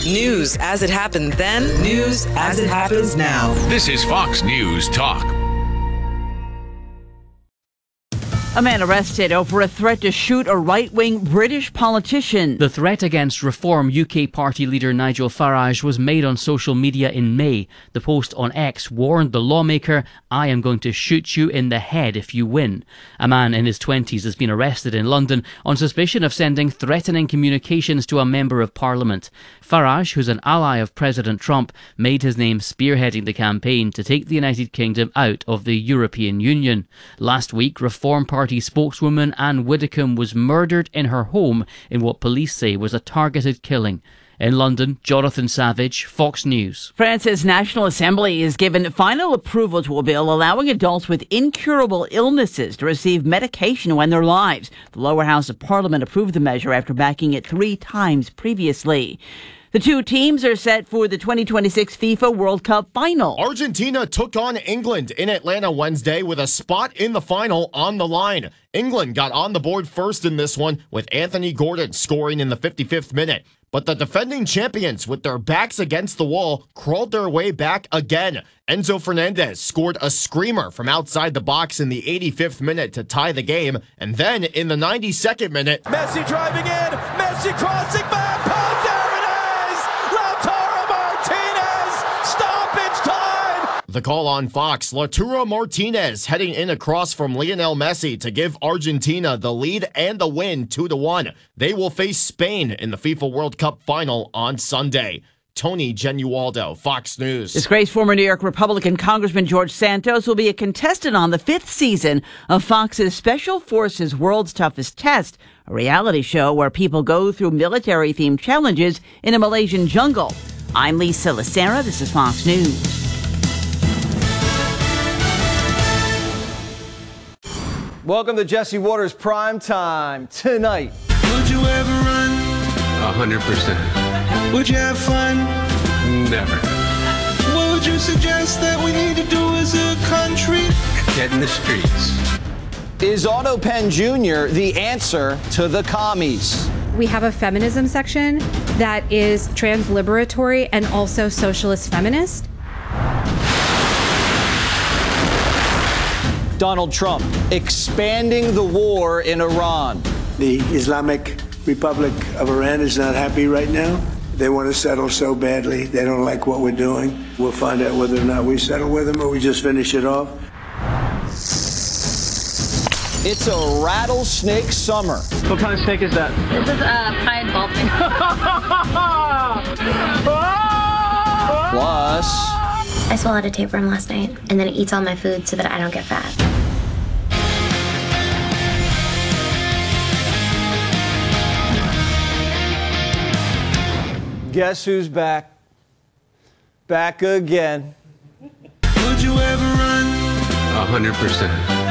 News as it happened then, news as it happens now. This is Fox News Talk. A man arrested over a threat to shoot a right-wing British politician. The threat against Reform UK party leader Nigel Farage was made on social media in May. The post on X warned the lawmaker, "I am going to shoot you in the head if you win." A man in his 20s has been arrested in London on suspicion of sending threatening communications to a member of Parliament. Farage, who's an ally of President Trump, made his name spearheading the campaign to take the United Kingdom out of the European Union. Last week, Reform Party spokeswoman Anne Widdecombe was murdered in her home in what police say was a targeted killing. In London, Jonathan Savage, Fox News. France's National Assembly has given final approval to a bill allowing adults with incurable illnesses to receive medication when their lives. The lower house of Parliament approved the measure after backing it 3 times previously. The two teams are set for the 2026 FIFA World Cup final. Argentina took on England in Atlanta Wednesday with a spot in the final on the line. England got on the board first in this one, with Anthony Gordon scoring in the 55th minute. But the defending champions, with their backs against the wall, crawled their way back again. Enzo Fernandez scored a screamer from outside the box in the 85th minute to tie the game. And then in the 92nd minute, Messi driving in, Messi crossing back, there it is! Lautaro Martinez, stoppage time! the call on Fox, Lautaro Martinez heading in across from Lionel Messi to give Argentina the lead and the win 2-1. They will face Spain in the FIFA World Cup final on Sunday. Tony Genualdo, Fox News. Disgraced former New York Republican Congressman George Santos will be a contestant on the 5th season of Fox's Special Forces World's Toughest Test, a reality show where people go through military-themed challenges in a Malaysian jungle. I'm Lisa Lacera. This is Fox News. Welcome to Jesse Waters Prime Time tonight. Would you ever run? 100%. Would you have fun? Never. What would you suggest that we need to do as a country? Get in the streets. Is Otto Penn Jr. the answer to the commies? We have a feminism section that is trans-liberatory and also socialist feminist. Donald Trump expanding the war in Iran. The Islamic Republic of Iran is not happy right now. They want to settle so badly. They don't like what we're doing. We'll find out whether or not we settle with them or we just finish it off. It's a rattlesnake summer. What kind of snake is that? This is a pied dolphin. Plus, I swallowed a tapeworm last night, and then it eats all my food so that I don't get fat. guess who's back? Back again. Would you ever run? 100%.